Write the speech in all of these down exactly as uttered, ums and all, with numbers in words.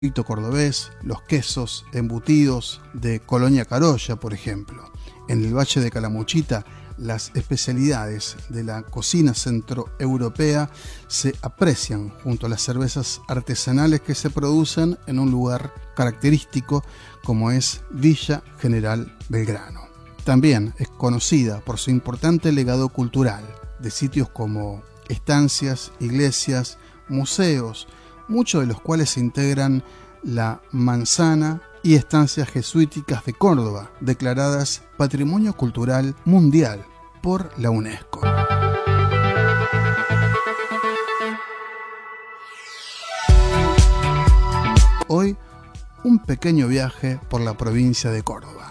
frito cordobés, los quesos embutidos de Colonia Carolla, por ejemplo. En el Valle de Calamuchita, las especialidades de la cocina centroeuropea se aprecian junto a las cervezas artesanales que se producen en un lugar característico como es Villa General Belgrano. También es conocida por su importante legado cultural, de sitios como estancias, iglesias, museos, muchos de los cuales se integran la Manzana y estancias jesuíticas de Córdoba, declaradas Patrimonio Cultural Mundial por la UNESCO. Hoy, un pequeño viaje por la provincia de Córdoba.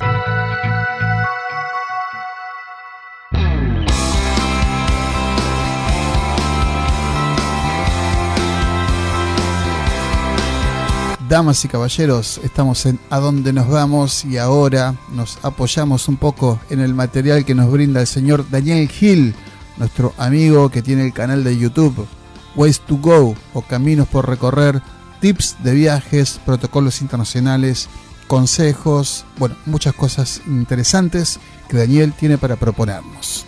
Damas y caballeros, estamos en A Dónde Nos Vamos y ahora nos apoyamos un poco en el material que nos brinda el señor Daniel Gil, nuestro amigo que tiene el canal de YouTube Ways to Go o Caminos por Recorrer, tips de viajes, protocolos internacionales, consejos, bueno, muchas cosas interesantes que Daniel tiene para proponernos.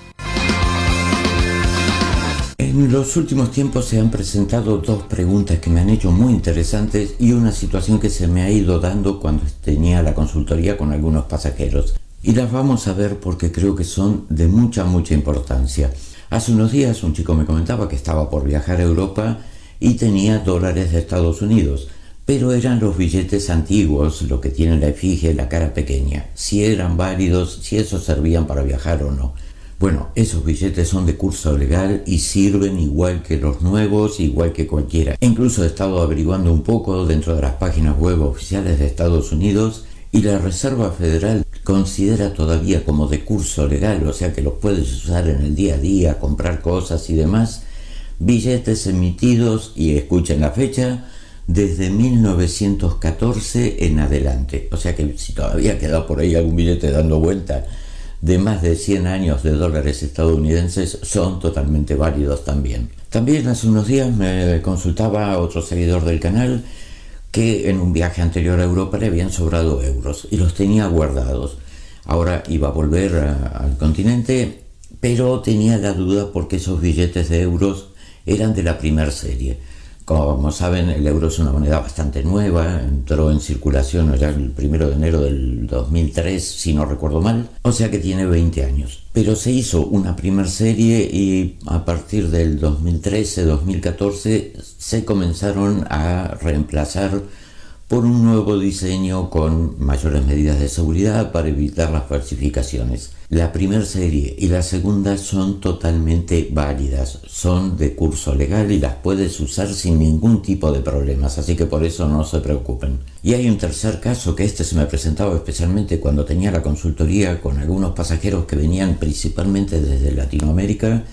En los últimos tiempos se han presentado dos preguntas que me han hecho muy interesantes y una situación que se me ha ido dando cuando tenía la consultoría con algunos pasajeros. Y las vamos a ver porque creo que son de mucha, mucha importancia. Hace unos días un chico me comentaba que estaba por viajar a Europa y tenía dólares de Estados Unidos, pero eran los billetes antiguos, lo que tienen la efigie, la cara pequeña, si eran válidos, si esos servían para viajar o no. Bueno, esos billetes son de curso legal y sirven igual que los nuevos, igual que cualquiera. Incluso he estado averiguando un poco dentro de las páginas web oficiales de Estados Unidos y la Reserva Federal considera todavía como de curso legal, o sea que los puedes usar en el día a día, comprar cosas y demás, billetes emitidos, y escuchen la fecha, desde mil novecientos catorce en adelante. O sea que si todavía queda por ahí algún billete dando vuelta de más de cien años de dólares estadounidenses, son totalmente válidos también. También hace unos días me consultaba otro seguidor del canal que en un viaje anterior a Europa le habían sobrado euros y los tenía guardados. Ahora iba a volver a, al continente, pero tenía la duda porque esos billetes de euros eran de la primera serie. Como saben, el euro es una moneda bastante nueva, entró en circulación ya el primero de enero del dos mil tres, si no recuerdo mal, o sea que tiene veinte años. Pero se hizo una primera serie y a partir del dos mil trece dos mil catorce se comenzaron a reemplazar por un nuevo diseño con mayores medidas de seguridad para evitar las falsificaciones. La primera serie y la segunda son totalmente válidas, son de curso legal y las puedes usar sin ningún tipo de problemas, así que por eso no se preocupen. Y hay un tercer caso que este se me presentaba especialmente cuando tenía la consultoría con algunos pasajeros que venían principalmente desde Latinoamérica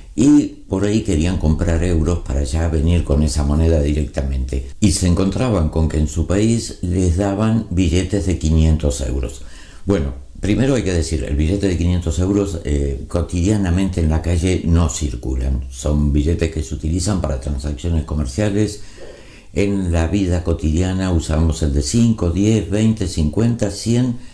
y por ahí querían comprar euros para ya venir con esa moneda directamente. Y se encontraban con que en su país les daban billetes de quinientos euros. Bueno, primero hay que decir, el billete de quinientos euros eh, cotidianamente en la calle no circulan. Son billetes que se utilizan para transacciones comerciales. En la vida cotidiana usamos el de cinco, diez, veinte, cincuenta, cien...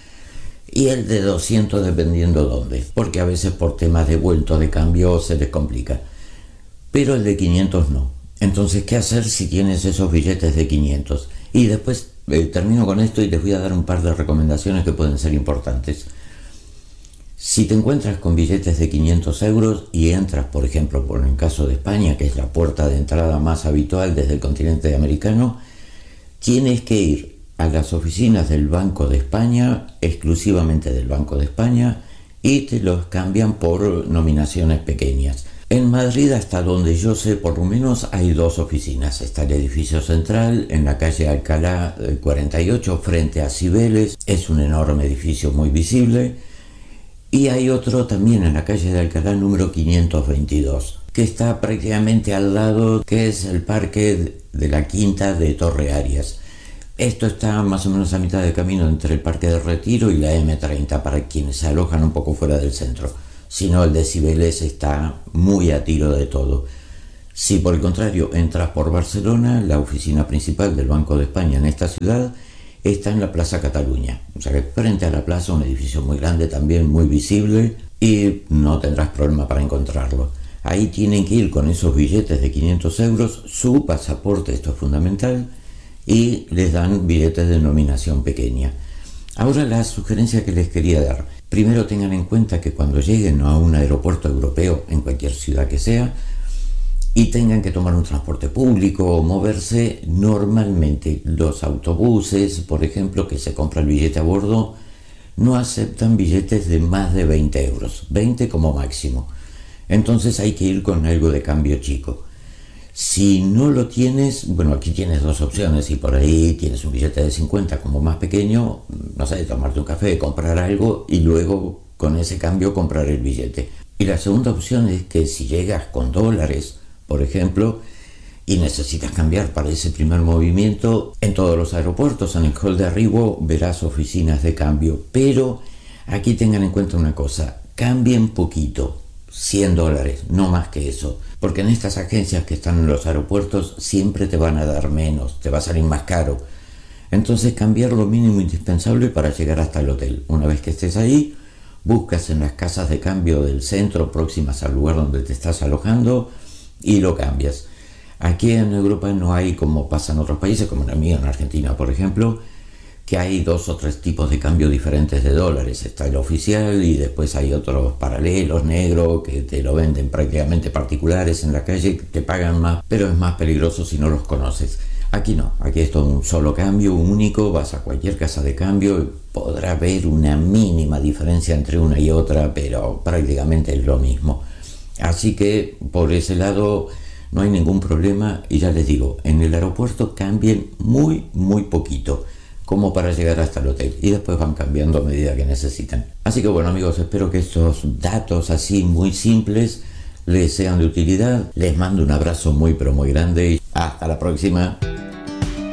y el de doscientos dependiendo dónde, porque a veces por temas de vuelto de cambio se les complica, pero el de quinientos no. Entonces, ¿qué hacer si tienes esos billetes de quinientos? Y después eh, termino con esto y les voy a dar un par de recomendaciones que pueden ser importantes. Si te encuentras con billetes de quinientos euros y entras, por ejemplo, por el caso de España, que es la puerta de entrada más habitual desde el continente americano, tienes que ir a las oficinas del Banco de España, exclusivamente del Banco de España, y te los cambian por nominaciones pequeñas. En Madrid, hasta donde yo sé, por lo menos hay dos oficinas. Está el edificio central en la calle Alcalá cuarenta y ocho, frente a Cibeles. Es un enorme edificio muy visible. Y hay otro también en la calle de Alcalá número quinientos veintidós, que está prácticamente al lado, que es el parque de la Quinta de Torre Arias. Esto está más o menos a mitad de camino entre el Parque de Retiro y la eme treinta, para quienes se alojan un poco fuera del centro. Si no, el de Cibeles está muy a tiro de todo. Si por el contrario entras por Barcelona, la oficina principal del Banco de España en esta ciudad está en la Plaza Cataluña. O sea que frente a la plaza, un edificio muy grande también, muy visible, y no tendrás problema para encontrarlo. Ahí tienen que ir con esos billetes de quinientos euros, su pasaporte, esto es fundamental, y les dan billetes de denominación pequeña. Ahora la sugerencia que les quería dar. Primero tengan en cuenta que cuando lleguen a un aeropuerto europeo, en cualquier ciudad que sea, y tengan que tomar un transporte público o moverse, normalmente los autobuses, por ejemplo, que se compra el billete a bordo, no aceptan billetes de más de veinte euros, veinte como máximo. Entonces hay que ir con algo de cambio chico. Si no lo tienes, bueno, aquí tienes dos opciones. Si por ahí tienes un billete de cincuenta como más pequeño, no sé, tomarte un café, comprar algo y luego con ese cambio comprar el billete. Y la segunda opción es que si llegas con dólares, por ejemplo, y necesitas cambiar para ese primer movimiento, en todos los aeropuertos, en el hall de arribo, verás oficinas de cambio. Pero aquí tengan en cuenta una cosa, cambien poquito, cien dólares, no más que eso. Porque en estas agencias que están en los aeropuertos siempre te van a dar menos, te va a salir más caro. Entonces cambiar lo mínimo indispensable para llegar hasta el hotel. Una vez que estés ahí, buscas en las casas de cambio del centro próximas al lugar donde te estás alojando y lo cambias. Aquí en Europa no hay, como pasa en otros países, como en el mío, en Argentina por ejemplo, que hay dos o tres tipos de cambio diferentes de dólares. Está el oficial y después hay otros paralelos, negros, que te lo venden prácticamente particulares en la calle, que te pagan más, pero es más peligroso si no los conoces. Aquí no, aquí es todo un solo cambio, un único, vas a cualquier casa de cambio y podrá haber una mínima diferencia entre una y otra, pero prácticamente es lo mismo. Así que por ese lado no hay ningún problema y ya les digo, en el aeropuerto cambien muy, muy poquito, como para llegar hasta el hotel, y después van cambiando a medida que necesitan. Así que bueno amigos, espero que estos datos así muy simples les sean de utilidad. Les mando un abrazo muy pero muy grande y hasta la próxima.